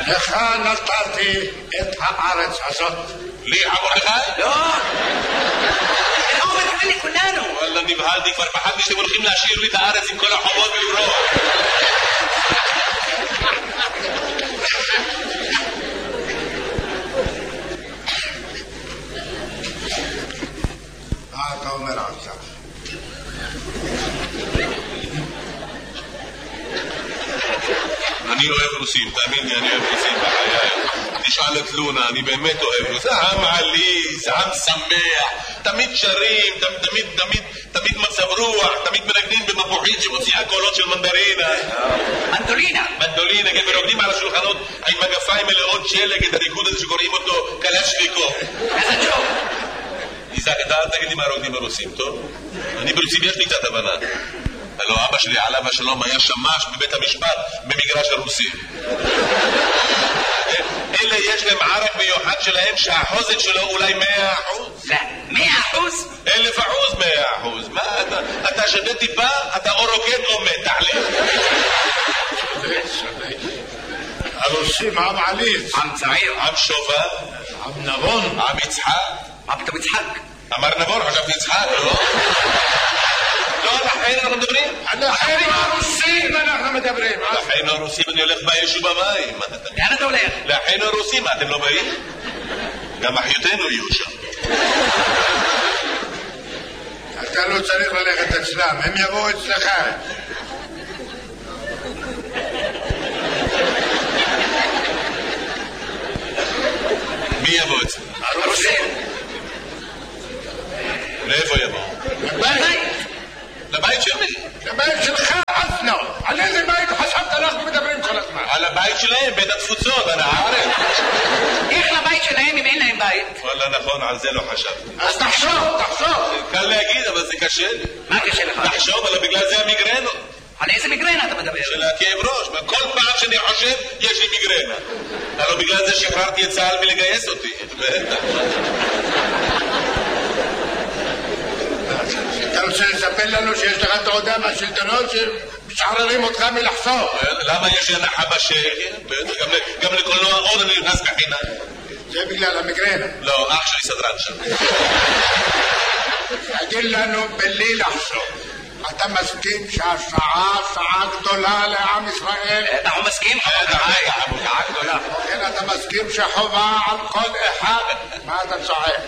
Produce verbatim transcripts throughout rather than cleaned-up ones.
לך נתתי את הארץ הזאת. לי, מרדכי? לא. לא, הוא מתכוון לכולנו. וואלה, נבהלתי, כבר פחדתי שאתם הולכים להשאיר לי את הארץ עם כל החובות ולברוח. מה אתה אומר עכשיו? אני אוהב רוסים, תאמין לי, אני אוהב רוסים בחיי. תשאל את לונה, אני באמת אוהב רוסים. עם עליז, עם שמח, תמיד שרים, תמיד, תמיד, תמיד מצב רוח, תמיד מנגנים במפוחית שמוציאה קולות של מנדרינה. מנדולינה. מנדולינה, כן, ורוקדים על השולחנות עם מגפיים מלאות שלג, את הריקוד הזה שקוראים אותו קלשניקוב. איזה ג'וב. איזק, אתה אל תגיד לי מה רוקדים ברוסים, טוב? אני ברוסים יש לי קצת הבנה. הלוא אבא שלי עליו השלום היה שמש בבית המשפט במגרש הרוסים. אלה יש להם ערק מיוחד שלהם שהחוזק שלו אולי מאה אחוז. לא, מאה אחוז? אלף אחוז מאה אחוז. מה אתה? אתה שדה טיפה, אתה או רוקד או מת, תחליט. הרוסים עם עליז, עם צעיר, עם שובב, עם נבון, עם יצחק. מה פתאום יצחק? אמר נבון, חשבתי יצחק, לא? לא, על החיים אנחנו מדברים? על החיים הרוסים אנחנו מדברים. על החיים הרוסים אני הולך באש ובמים. לאן אתה הולך? לחיים הרוסים, מה אתם לא באים? גם אחיותינו יהיו שם. אתה לא צריך ללכת אצלם, הם יבואו אצלך. מי יבוא אצלם? הרוסים. לאיפה יבוא? לבית. לבית של מי? לבית שלך, אסנו. על איזה בית חשבת אנחנו מדברים כל הזמן? על הבית שלהם, בית התפוצות, על הארץ. איך לבית שלהם אם אין להם בית? וואלה נכון, על זה לא חשבתי. אז תחשוב, תחשוב. קל להגיד, אבל זה קשה לי. מה קשה לך? תחשוב, אבל בגלל זה המיגרנות. על איזה מיגרנה אתה מדבר? של הכאב ראש. כל פעם שאני חושב, יש לי מיגרנה. הלוא בגלל זה שחררתי את צה"ל מלגייס אותי. אתה רוצה לספר לנו שיש לך תעודה מהשלטונות שמשחררים אותך מלחשוב? למה יש לי הנחה בשקל? גם לקולנוע עוד אני נכנס בחינם. זה בגלל המיגרנה. לא, אח שלי סדרן שם. תגיד לנו בלי לחשוב, אתה מסכים שהשעה שעה גדולה לעם ישראל? אתה הוא מסכים? שעה גדולה. כן, אתה מסכים שחובה על כל אחד? מה אתה צועק?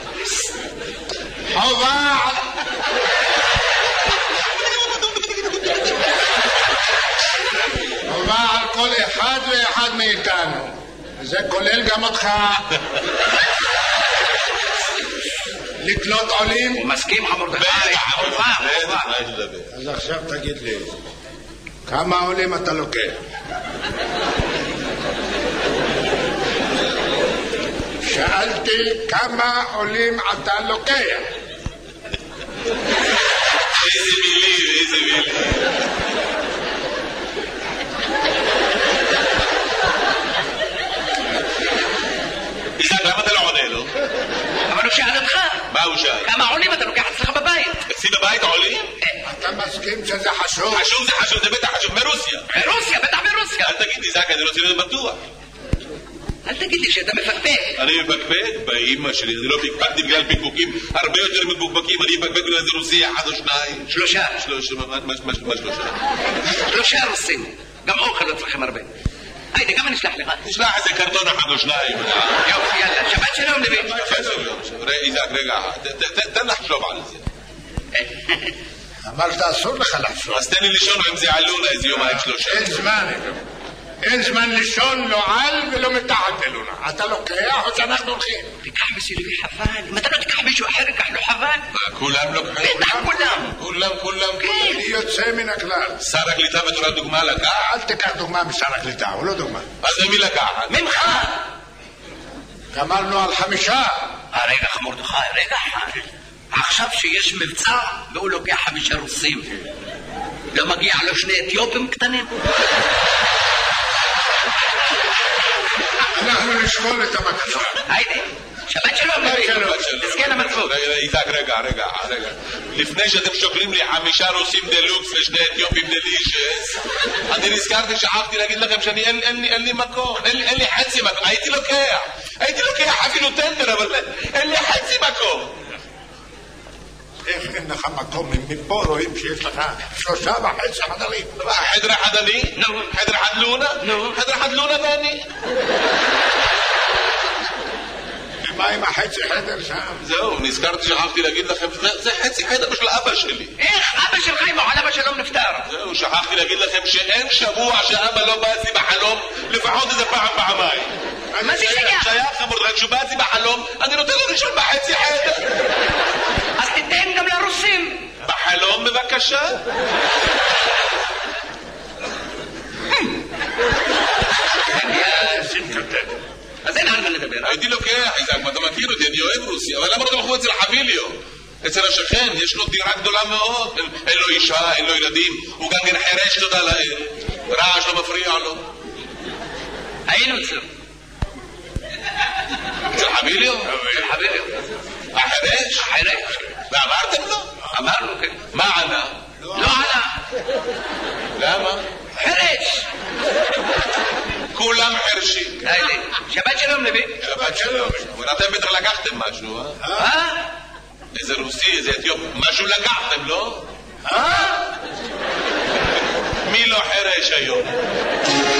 חובה על... חובה על כל אחד ואחד מאיתנו. זה כולל גם אותך. לקלוט עולים. הוא מסכים מרדכי. חובה, חובה. אז עכשיו תגיד לי, כמה עולים אתה לוקח? שאלתי כמה עולים אתה לוקח. איזה מילים, איזה מילים. איזק, למה אתה לא עונה לו? אבל הוא שאל אותך. מה הוא שאל? כמה עולים אתה לוקח אצלך בבית? אצלי בבית עולים? אתה מסכים שזה חשוב? חשוב זה חשוב, זה בטח חשוב, מרוסיה. ברוסיה, בטח ברוסיה. אל תגיד לי, זק, אני רוצה להיות בטוח. אל תגיד לי שאתה מפקפק. אני מפקפק באמא שלי, אני לא פקפקתי בגלל פקפוקים הרבה יותר מפוקפקים, אני מפקפק בגלל איזה רוסי אחד או שניים. שלושה. שלושה, מה שלושה? שלושה רוסים. גם אוכל לא צריכים הרבה. היידה, גם אני אשלח לך. תשלח איזה קרטון אחד או שניים. יופי, יאללה, שבת שלום לבי. איזק, רגע, תן לחשוב על זה. אמרת אסור לך לחשוב. אז תן לי לישון עם זה עלונה איזה יומיים שלושה. אין זמן, אין זמן לישון לא על ולא מתחת אלונה. אתה לוקח או שאנחנו הולכים? תיקח בשבילי חבל. אם אתה לא תיקח מישהו אחר, תיקח לו חבל. כולם לוקחים? בטח כולם. כולם, כולם. אני יוצא מן הכלל. שר הקליטה בתור הדוגמה לקח? אל תיקח דוגמה משר הקליטה, הוא לא דוגמה. אז למי לקחת? ממך. גמרנו על חמישה. רגע, מרדכי, רגע אחד. עכשיו שיש מבצע והוא לוקח חמישה רוסים. לא מגיע לו שני אתיופים קטנים? אנחנו נשקול את הבקשה. היידה, שבת שלום נביא. תזכן המצוות. איתק, רגע, רגע, רגע. לפני שאתם שוקלים לי חמישה רוסים דלוקס ושני אתיופים דלישס, אני נזכרתי, שכחתי להגיד לכם שאני אין לי מקום, אין לי חצי מקום. הייתי לוקח, הייתי לוקח אפילו טנדר, אבל אין לי חצי מקום. איך אין לך מקום? מפה רואים שיש לך שלושה וחצי חדרים. חדר אחד אני? חדר אחד לונה? חדר אחד לונה ואני? מה עם החצי חדר שם? זהו, נזכרתי, שכחתי להגיד לכם, זה חצי חדר של אבא שלי. איך? אבא שלך עם עליו השלום נפטר. זהו, שכחתי להגיד לכם שאין שבוע שאבא לא בא אצלי בחלום, לפחות איזה פעם פעמיים. מה זה שייך? שייך מרדכי, כשהוא בא אצלי בחלום, אני נותן לו ראשון בחצי חדר. אז תיתן גם לרוסים. בחלום בבקשה. אז אין על מה לדבר. הייתי לוקח, איזק, אתה מכיר אותי, אני אוהב רוסיה, אבל למה אתה בחור אצל חביליו? אצל השכן, יש לו דירה גדולה מאוד, אין לו אישה, אין לו ילדים, הוא גם כן חרש, תודה לאל, רעש לא מפריע לו. היינו אצלו. אצל חביליו? אצל חביליו. החרש? החרש. ואמרתם לו? אמרנו, כן. מה ענה? לא ענה. למה? חרש. כולם חרשים. שבת שלום נביא. שבת שלום. אבל אתם בטח לקחתם משהו, אה? אה? איזה רוסי, איזה אתיופ, משהו לקחתם, לא? אה? מי לא חרש היום?